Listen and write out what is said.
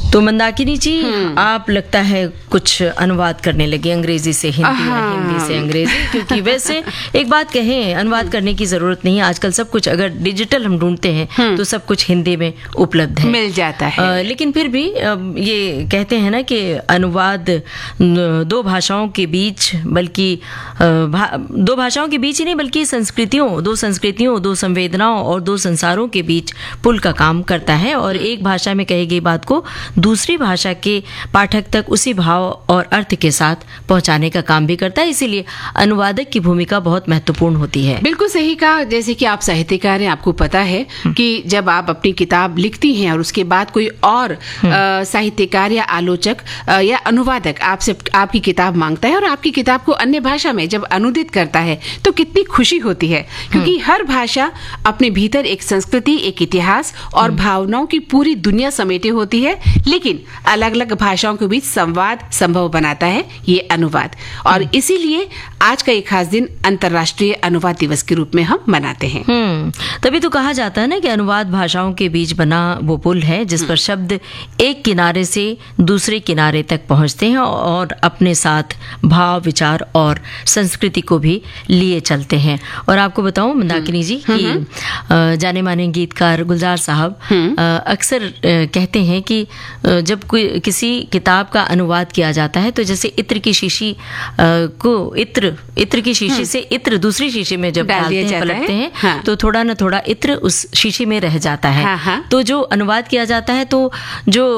तो मंदाकिनी जी, आप लगता है कुछ अनुवाद करने लगे अंग्रेजी से हिंदी या हिंदी से अंग्रेजी, क्योंकि वैसे एक बात कहें, अनुवाद करने की जरूरत नहीं है। आजकल सब कुछ अगर डिजिटल हम ढूंढते हैं तो सब कुछ हिंदी में उपलब्ध है, मिल जाता है। लेकिन फिर भी ये कहते हैं ना कि अनुवाद दो भाषाओं के बीच, बल्कि दो भाषाओं के बीच ही नहीं बल्कि दो संस्कृतियों, दो संवेदनाओं और दो संसारों के बीच पुल का काम करता है, और एक भाषा में कही गई बात को दूसरी भाषा के पाठक तक उसी भाव और अर्थ के साथ पहुंचाने का काम भी करता है। इसीलिए अनुवादक की भूमिका बहुत महत्वपूर्ण होती है। बिल्कुल सही कहा। जैसे कि आप साहित्यकार हैं, आपको पता है कि जब आप अपनी किताब लिखती हैं और उसके बाद कोई और साहित्यकार या आलोचक या अनुवादक आपसे आपकी किताब मांगता है और आपकी किताब को अन्य भाषा में जब अनुदित करता है तो कितनी खुशी होती है, क्योंकि हर भाषा अपने भीतर एक संस्कृति, एक इतिहास और भावनाओं की पूरी दुनिया समेटे होती है, लेकिन अलग अलग भाषाओं के बीच संवाद संभव बनाता है ये अनुवाद। और इसीलिए आज का ये खास दिन अंतर्राष्ट्रीय अनुवाद दिवस के रूप में हम मनाते हैं। तभी तो कहा जाता है ना कि अनुवाद भाषाओं के बीच बना वो पुल है जिस पर शब्द एक किनारे से दूसरे किनारे तक पहुंचते हैं और अपने साथ भाव, विचार और संस्कृति को भी लिए चलते हैं। और आपको बताऊं मंदाकिनी जी कि जाने माने गीतकार गुलजार साहब अक्सर कहते हैं कि जब कोई किसी किताब का अनुवाद किया जाता है तो जैसे इत्र की शीशी को इत्र की शीशी से इत्र दूसरी शीशी में जब डालते हैं, पलटते हैं, तो थोड़ा ना थोड़ा इत्र उस शीशी में रह जाता है। तो जो अनुवाद किया जाता है तो जो